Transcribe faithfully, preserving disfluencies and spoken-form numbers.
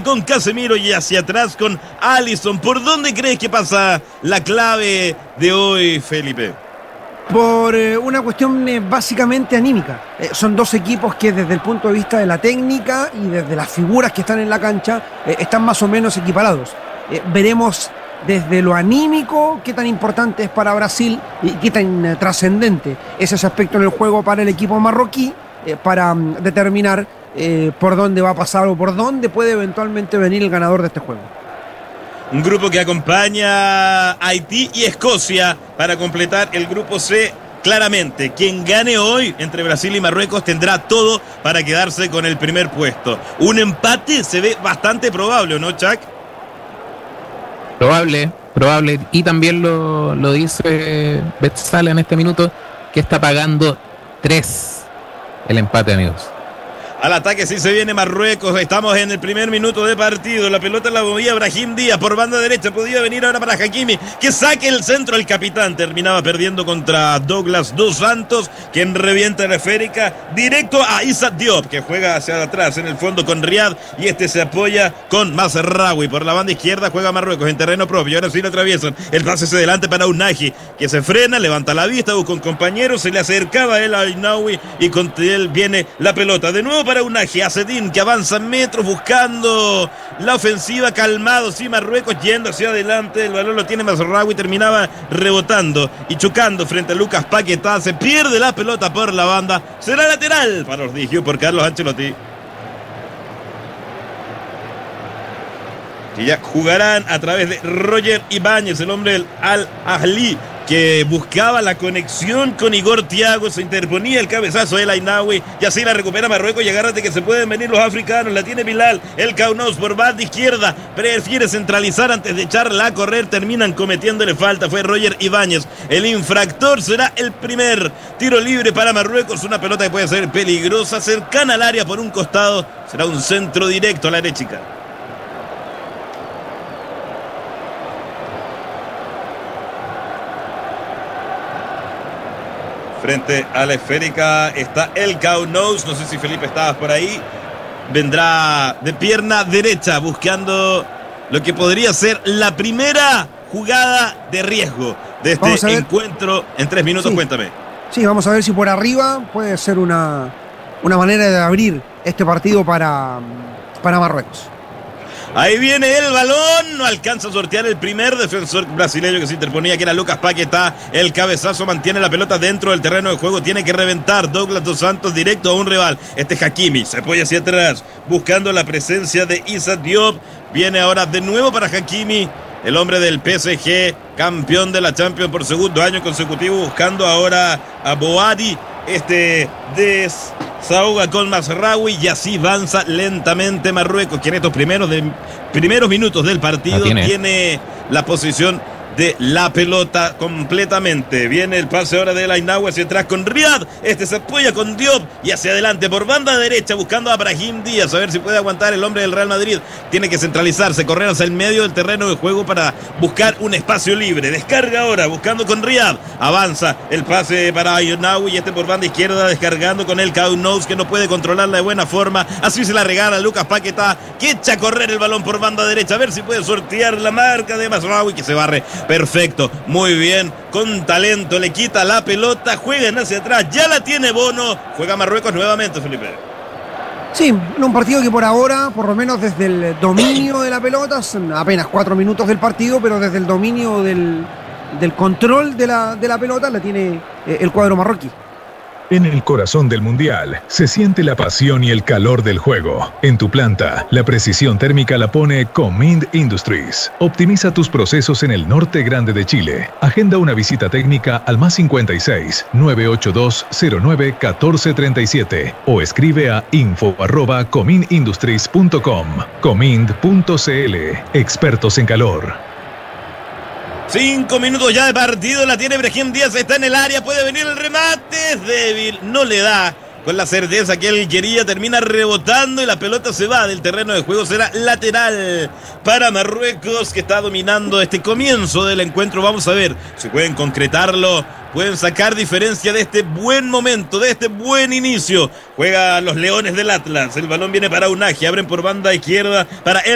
con Casemiro y hacia atrás con Alisson. ¿Por dónde crees que pasa la clave de hoy, Felipe? Por eh, una cuestión eh, básicamente anímica. Eh, son dos equipos que desde el punto de vista de la técnica y desde las figuras que están en la cancha eh, están más o menos equiparados. Eh, veremos desde lo anímico qué tan importante es para Brasil y qué tan eh, trascendente es ese aspecto en el juego para el equipo marroquí eh, para um, determinar eh, por dónde va a pasar o por dónde puede eventualmente venir el ganador de este juego. Un grupo que acompaña a Haití y Escocia para completar el grupo C. Claramente, quien gane hoy entre Brasil y Marruecos tendrá todo para quedarse con el primer puesto. Un empate se ve bastante probable, ¿no, Chuck? Probable, probable. Y también lo, lo dice Betzala en este minuto, que está pagando tres el empate, amigos. Al ataque sí se viene Marruecos. Estamos en el primer minuto de partido. La pelota la movía Brahim Díaz por banda derecha. Podía venir ahora para Hakimi, que saque el centro. El capitán terminaba perdiendo contra Douglas Dos Santos, quien revienta la esférica directo a Issa Diop, que juega hacia atrás en el fondo con Riyad, y este se apoya con Mazraoui. Por la banda izquierda juega Marruecos en terreno propio. Ahora sí lo atraviesan. El pase hacia adelante para Unagi, que se frena, levanta la vista, busca un compañero, se le acercaba él a Ainaoui y con él viene la pelota. De nuevo para Unagi, Acedín, que avanza metros buscando la ofensiva, calmado, sí, Marruecos yendo hacia adelante, el balón lo tiene Mazraoui, terminaba rebotando y chocando frente a Lucas Paquetá, se pierde la pelota por la banda, será lateral para los dirigidos por Carlos Ancelotti. Que ya jugarán a través de Roger Ibáñez, el hombre del Al-Ahly, que buscaba la conexión con Igor Thiago, se interponía el cabezazo del Ainaoui y así la recupera Marruecos. Y agárrate que se pueden venir los africanos, la tiene Bilal, el Kaunos por banda izquierda, prefiere centralizar antes de echarla a correr, terminan cometiéndole falta, fue Roger Ibáñez el infractor. Será el primer tiro libre para Marruecos, una pelota que puede ser peligrosa, cercana al área por un costado, será un centro directo a la derecha. Frente a la esférica está el Kaunos. No sé si Felipe estabas por ahí. Vendrá de pierna derecha buscando lo que podría ser la primera jugada de riesgo de este encuentro. En tres minutos, sí. Cuéntame. Sí, vamos a ver si por arriba puede ser una, una manera de abrir este partido para, para Marruecos. Ahí viene el balón, no alcanza a sortear el primer defensor brasileño que se interponía, que era Lucas Paquetá. El cabezazo mantiene la pelota dentro del terreno de juego, tiene que reventar Douglas Dos Santos directo a un rival. Este es Hakimi, se apoya hacia atrás, buscando la presencia de Issa Diop. Viene ahora de nuevo para Hakimi, el hombre del P S G, campeón de la Champions por segundo año consecutivo, buscando ahora a Boadi. Este desahoga con Mazraoui y así avanza lentamente Marruecos, que en estos primeros, de, primeros minutos del partido tiene. tiene la posición de la pelota completamente. Viene el pase ahora de Ainaoui hacia atrás con Riyad. Este se apoya con Diop y hacia adelante por banda derecha buscando a Brahim Díaz. A ver si puede aguantar el hombre del Real Madrid. Tiene que centralizarse, correr hacia el medio del terreno de juego para buscar un espacio libre. Descarga ahora buscando con Riyad. Avanza el pase para Ainaoui y este por banda izquierda descargando con el Kaunos, que no puede controlarla de buena forma. Así se la regala Lucas Paquetá, que echa a correr el balón por banda derecha. A ver si puede sortear la marca de Mazraoui, que se barre. Perfecto, muy bien, con talento, le quita la pelota, juegan hacia atrás, ya la tiene Bono, juega Marruecos nuevamente, Felipe. Sí, en un partido que por ahora, por lo menos desde el dominio de la pelota, son apenas cuatro minutos del partido, pero desde el dominio del, del control de la, de la pelota la tiene eh, el cuadro marroquí. En el corazón del Mundial se siente la pasión y el calor del juego. En tu planta, la precisión térmica la pone Comind Industries. Optimiza tus procesos en el norte grande de Chile. Agenda una visita técnica al más cincuenta y seis, nueve ocho dos, cero nueve, uno cuatro tres siete o escribe a info arroba comindindustries punto com. Comind punto c l, expertos en calor. Cinco minutos ya de partido, la tiene Brahim Díaz, está en el área, puede venir el remate, es débil, no le da con la certeza que él quería, termina rebotando y la pelota se va del terreno de juego, será lateral para Marruecos, que está dominando este comienzo del encuentro. Vamos a ver si pueden concretarlo, pueden sacar diferencia de este buen momento, de este buen inicio. Juega los Leones del Atlas, el balón viene para Unagi, abren por banda izquierda para él.